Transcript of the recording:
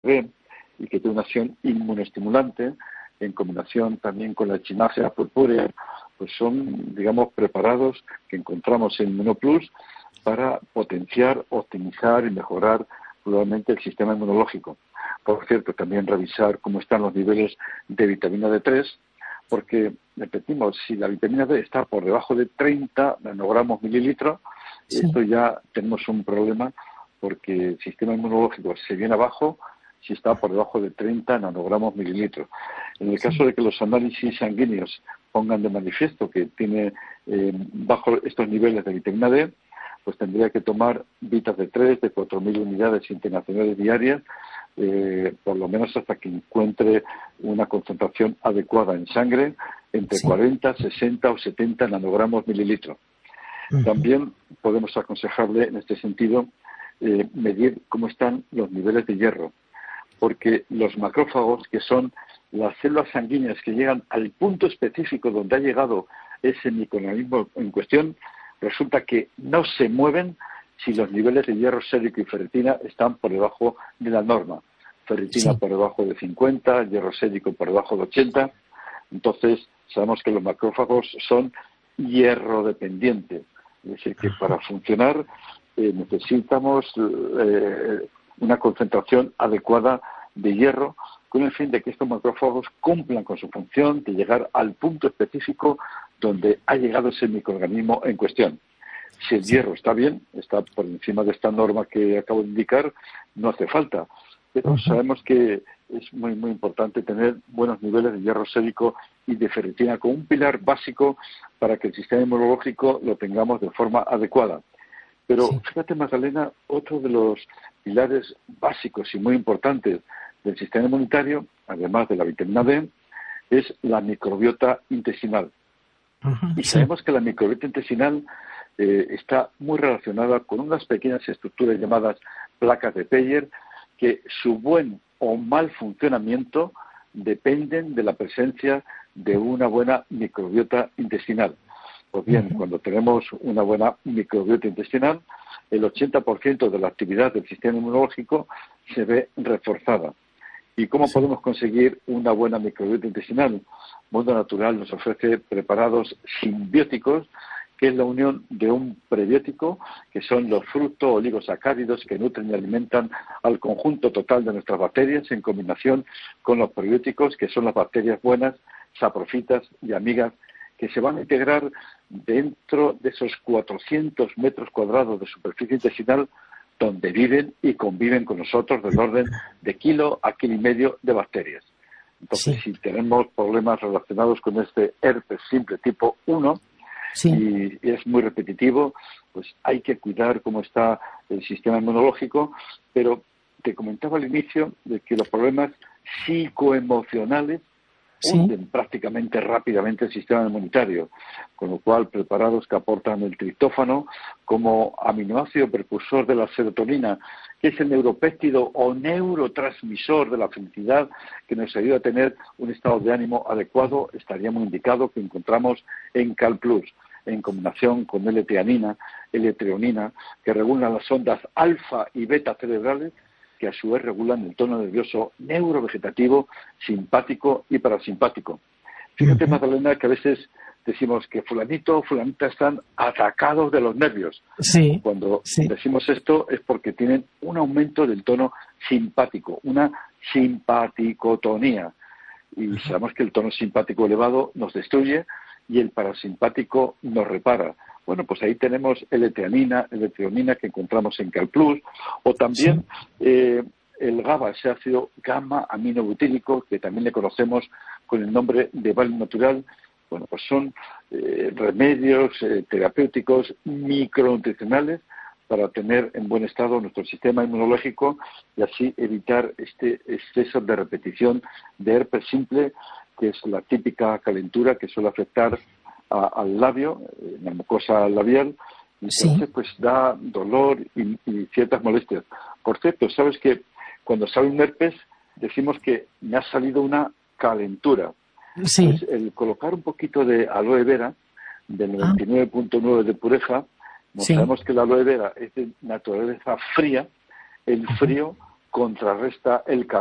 B y que tiene una acción inmunoestimulante, en combinación también con la echinacea purpúrea, pues son, digamos, preparados que encontramos en InmunoPlus para potenciar, optimizar y mejorar probablemente el sistema inmunológico. Por cierto, también revisar cómo están los niveles de vitamina D3, porque, repetimos, si la vitamina D está por debajo de 30 nanogramos mililitros, esto ya tenemos un problema porque el sistema inmunológico se viene abajo si está por debajo de 30 nanogramos mililitros. En el caso de que los análisis sanguíneos pongan de manifiesto que tiene bajo estos niveles de vitamina D, pues tendría que tomar Vitas D3 de 4.000 unidades internacionales diarias, por lo menos hasta que encuentre una concentración adecuada en sangre entre 40, 60 o 70 nanogramos mililitros. También podemos aconsejarle en este sentido medir cómo están los niveles de hierro, porque los macrófagos, que son las células sanguíneas que llegan al punto específico donde ha llegado ese microorganismo en cuestión, resulta que no se mueven si los niveles de hierro sérico y ferritina están por debajo de la norma. Ferritina por debajo de 50, hierro sérico por debajo de 80. Entonces, sabemos que los macrófagos son hierro dependientes. Es decir, que para funcionar necesitamos una concentración adecuada de hierro con el fin de que estos macrófagos cumplan con su función de llegar al punto específico donde ha llegado ese microorganismo en cuestión. Si el hierro está bien, está por encima de esta norma que acabo de indicar, no hace falta. Pero sabemos que es muy, muy importante tener buenos niveles de hierro sérico y de ferritina como un pilar básico para que el sistema inmunológico lo tengamos de forma adecuada. Pero fíjate, Magdalena, otro de los pilares básicos y muy importantes del sistema inmunitario, además de la vitamina D, es la microbiota intestinal. Y sabemos que la microbiota intestinal está muy relacionada con unas pequeñas estructuras llamadas placas de Peyer, que su buen o mal funcionamiento dependen de la presencia de una buena microbiota intestinal. Pues bien, cuando tenemos una buena microbiota intestinal, el 80% de la actividad del sistema inmunológico se ve reforzada. ¿Y cómo podemos conseguir una buena microbiota intestinal? Mundo Natural nos ofrece preparados simbióticos, que es la unión de un prebiótico, que son los fructooligosacáridos que nutren y alimentan al conjunto total de nuestras bacterias, en combinación con los probióticos, que son las bacterias buenas, saprofitas y amigas, que se van a integrar dentro de esos 400 metros cuadrados de superficie intestinal donde viven y conviven con nosotros del orden de kilo a kilo y medio de bacterias. Entonces, si tenemos problemas relacionados con este herpes simple tipo 1, y es muy repetitivo, pues hay que cuidar cómo está el sistema inmunológico, pero te comentaba al inicio de que los problemas psicoemocionales hunden prácticamente rápidamente el sistema inmunitario, con lo cual preparados que aportan el triptófano como aminoácido precursor de la serotonina, que es el neuropéptido o neurotransmisor de la felicidad que nos ayuda a tener un estado de ánimo adecuado, estaría muy indicado que encontramos en CalPlus, en combinación con L-teanina, L-treonina, que regulan las ondas alfa y beta cerebrales, que a su vez regulan el tono nervioso neurovegetativo, simpático y parasimpático. Fíjate, Magdalena, que a veces decimos que fulanito o fulanita están atacados de los nervios. Cuando decimos esto es porque tienen un aumento del tono simpático, una simpaticotonía. Y sabemos que el tono simpático elevado nos destruye y el parasimpático nos repara. Bueno, pues ahí tenemos L-teanina, L-treonina que encontramos en CalPlus, o también el GABA, ese ácido gamma-aminobutírico, que también le conocemos con el nombre de Vale Natural. Bueno, pues son remedios terapéuticos micronutricionales para tener en buen estado nuestro sistema inmunológico y así evitar este exceso de repetición de herpes simple, que es la típica calentura que suele afectar al labio, la mucosa labial, y entonces pues da dolor y ciertas molestias. Por cierto, sabes que cuando sale un herpes decimos que me ha salido una calentura. Pues el colocar un poquito de aloe vera, del 99.9 de pureza, sabemos que la aloe vera es de naturaleza fría, el frío contrarresta el